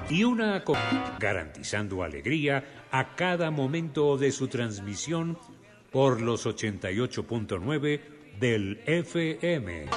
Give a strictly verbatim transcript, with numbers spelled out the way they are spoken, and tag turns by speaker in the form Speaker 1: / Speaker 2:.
Speaker 1: y una co- garantizando alegría a cada momento de su transmisión por los ochenta y ocho punto nueve del F M.